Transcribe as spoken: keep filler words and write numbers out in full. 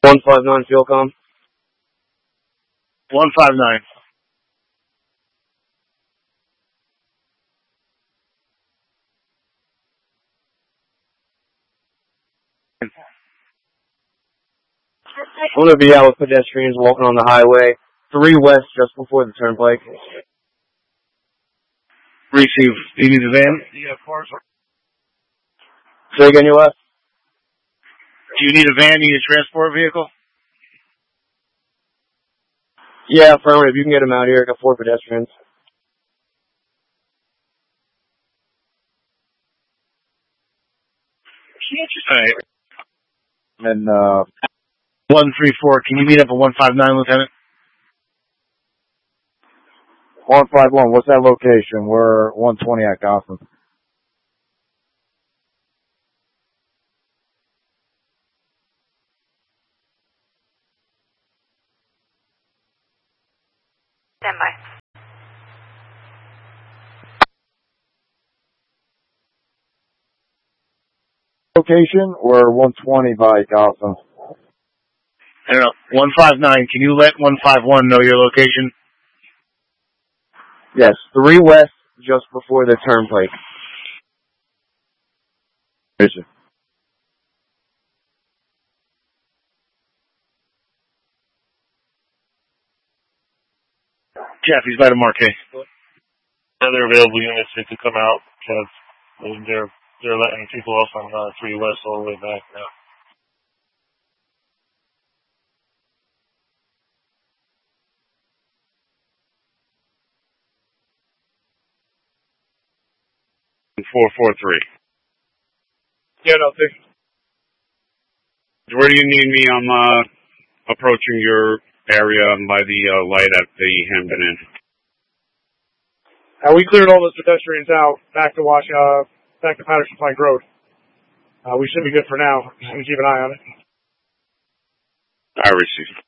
one five nine fuel com. one five nine. I'm going to be out with pedestrians walking on the highway. three west just before the turnpike. Receive. Do you need a van? Yeah, of course. Say again, you left? Do you need a van? You need a transport vehicle? Yeah, affirmative. You can get them out here. I got four pedestrians. Alright. And, uh, one three four, can you meet up at one five nine, Lieutenant? one five one, what's that location? We're one twenty at Gotham. Stand by. Location, we're one twenty by Gotham. I don't know. one five nine, can you let one five one know your location? Yes, three west just before the turnpike. Mission. Jeff, he's by the Marquee. Other available units that could come out, because they're they're letting people off on uh, three west all the way back now. four four three. Yeah, no, thanks. Where do you need me? I'm uh, approaching your area. I'm by the uh, light at the Hampton Inn. Uh, we cleared all those pedestrians out back to Wash, uh, back to Patterson Plank Road. Uh, we should be good for now. Just keep an eye on it. I received.